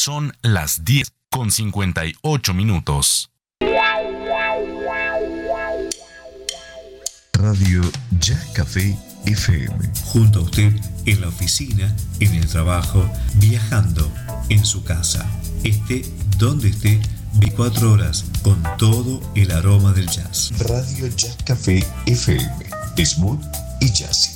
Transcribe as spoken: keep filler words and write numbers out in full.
Son las diez con cincuenta y ocho minutos. Radio Ya Café F M. Junto a usted en la oficina, en el trabajo, viajando, en su casa. Esté donde esté, veinticuatro horas con todo el aroma del jazz. Radio Ya Café F M. Smooth y jazzy.